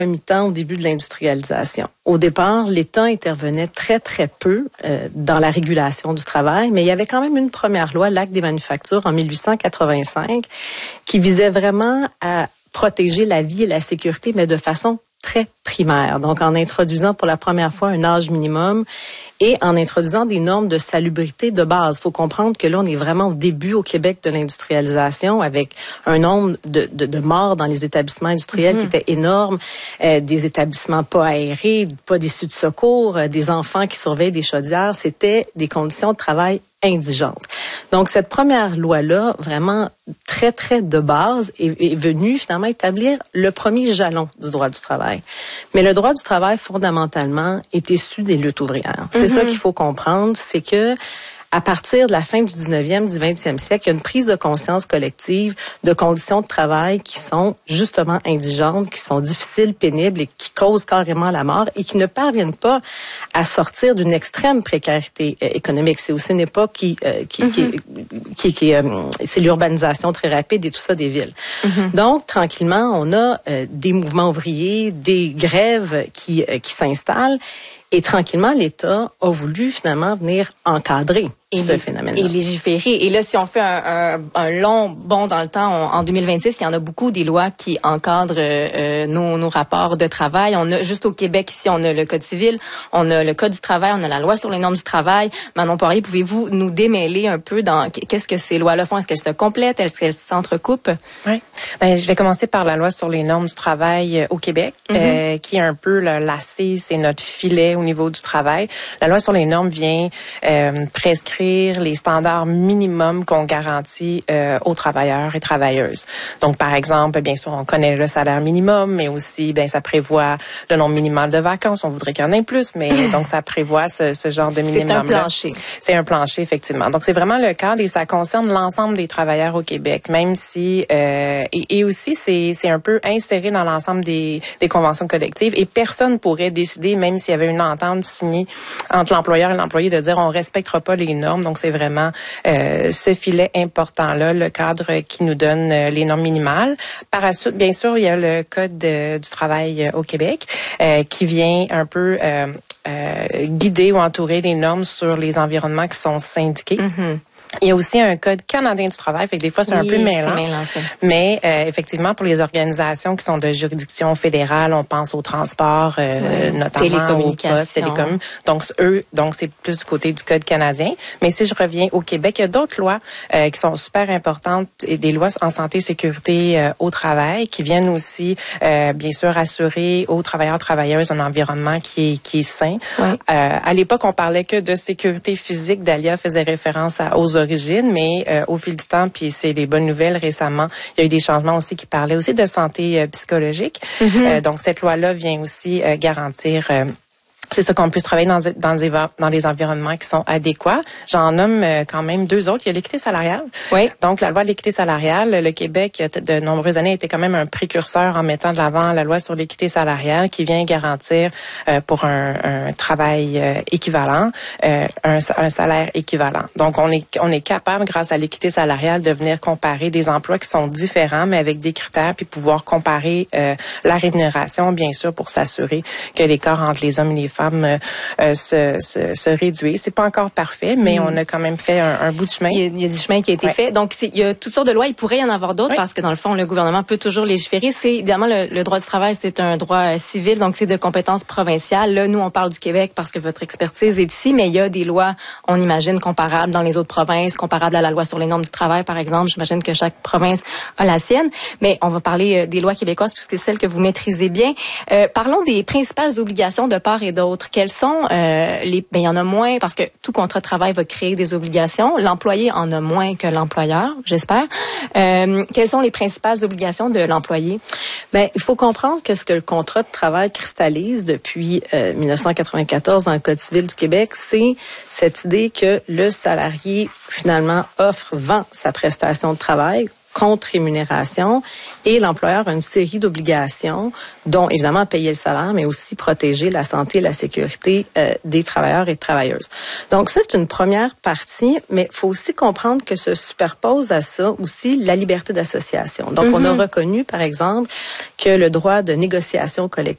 mi-temps au début de l'industrialisation. Au départ, l'État intervenait très, très peu dans la régulation du travail, mais il y avait quand même une première loi, l'Acte des manufactures en 1885, qui visait vraiment à protéger la vie et la sécurité, mais de façon très primaire. Donc, en introduisant pour la première fois un âge minimum et en introduisant des normes de salubrité de base. Il faut comprendre que là, on est vraiment au début au Québec de l'industrialisation avec un nombre de morts dans les établissements industriels qui était énorme, des établissements pas aérés, pas d'issues de secours, des enfants qui surveillent des chaudières. C'était des conditions de travail indigentes. Donc, cette première loi-là, vraiment très, très de base, est venue finalement établir le premier jalon du droit du travail. Mais le droit du travail, fondamentalement, est issu des luttes ouvrières. C'est ça qu'il faut comprendre, c'est que à partir de la fin du 19e, du 20e siècle, il y a une prise de conscience collective de conditions de travail qui sont justement indigentes, qui sont difficiles, pénibles et qui causent carrément la mort et qui ne parviennent pas à sortir d'une extrême précarité économique. C'est aussi une époque c'est l'urbanisation très rapide et tout ça des villes. Donc, tranquillement, on a des mouvements ouvriers, des grèves qui s'installent. Et tranquillement, l'État a voulu finalement venir encadrer ce phénomène-là. Et légiférer. Et là, si on fait un long bond dans le temps, en 2026, il y en a beaucoup des lois qui encadrent nos rapports de travail. On a juste au Québec ici, on a le Code civil, on a le Code du travail, on a la loi sur les normes du travail. Manon Poirier, pouvez-vous nous démêler un peu dans qu'est-ce que ces lois-là font? Est-ce qu'elles se complètent? Est-ce qu'elles s'entrecoupent? Oui. Je vais commencer par la loi sur les normes du travail au Québec, qui est un peu l'assise, c'est notre filet au niveau du travail. La loi sur les normes vient prescrire les standards minimums qu'on garantit aux travailleurs et travailleuses. Donc, par exemple, bien sûr, on connaît le salaire minimum, mais aussi, ça prévoit le nombre minimal de vacances. On voudrait qu'il y en ait plus, mais donc ça prévoit ce genre de minimum-là. C'est un plancher. C'est un plancher, effectivement. Donc, c'est vraiment le cadre et ça concerne l'ensemble des travailleurs au Québec, même si et aussi c'est un peu inséré dans l'ensemble des conventions collectives et personne pourrait décider, même s'il y avait une entente signée entre l'employeur et l'employé, de dire on respectera pas les normes. Donc, c'est vraiment ce filet important-là, le cadre qui nous donne les normes minimales. Par la suite, bien sûr, il y a le Code du travail au Québec qui vient un peu guider ou entourer les normes sur les environnements qui sont syndiqués. Il y a aussi un code canadien du travail, fait que des fois c'est un peu mêlant. Mais effectivement, pour les organisations qui sont de juridiction fédérale, on pense au transport, notamment aux postes, télécom. Donc c'est plus du côté du code canadien. Mais si je reviens au Québec, il y a d'autres lois qui sont super importantes et des lois en santé et sécurité au travail qui viennent aussi, bien sûr, assurer aux travailleurs travailleuses un environnement qui est sain. À l'époque, on parlait que de sécurité physique. Dalia faisait référence aux origines, mais au fil du temps, puis c'est les bonnes nouvelles récemment, il y a eu des changements aussi qui parlaient aussi de santé psychologique. Donc, cette loi-là vient aussi garantir... c'est ça qu'on puisse travailler dans les environnements qui sont adéquats. J'en nomme quand même deux autres. Il y a l'équité salariale. Oui. Donc, la loi de l'équité salariale, le Québec, de nombreuses années, était quand même un précurseur en mettant de l'avant la loi sur l'équité salariale qui vient garantir pour un travail équivalent, un salaire équivalent. Donc, on est capable, grâce à l'équité salariale, de venir comparer des emplois qui sont différents, mais avec des critères, puis pouvoir comparer la rémunération, bien sûr, pour s'assurer que l'écart entre les hommes et les femmes se réduit. C'est pas encore parfait, mais on a quand même fait un bout de chemin. Il y a du chemin qui a été fait. Donc, il y a toutes sortes de lois. Il pourrait y en avoir d'autres parce que, dans le fond, le gouvernement peut toujours légiférer. C'est, évidemment, le droit du travail, c'est un droit civil, donc c'est de compétence provinciale. Là, nous, on parle du Québec parce que votre expertise est ici, mais il y a des lois, on imagine, comparables dans les autres provinces, comparables à la loi sur les normes du travail, par exemple. J'imagine que chaque province a la sienne. Mais on va parler des lois québécoises puisque c'est celles que vous maîtrisez bien. Parlons des principales obligations de part et d'autre. Quelles sont il y en a moins parce que tout contrat de travail va créer des obligations. L'employé en a moins que l'employeur, j'espère. Quelles sont les principales obligations de l'employé? Il faut comprendre que ce que le contrat de travail cristallise depuis 1994 dans le Code civil du Québec, c'est cette idée que le salarié finalement vend sa prestation de travail contre rémunération et l'employeur a une série d'obligations dont évidemment payer le salaire mais aussi protéger la santé et la sécurité des travailleurs et travailleuses. Donc ça c'est une première partie, mais il faut aussi comprendre que se superpose à ça aussi la liberté d'association. Donc on a reconnu par exemple que le droit de négociation collective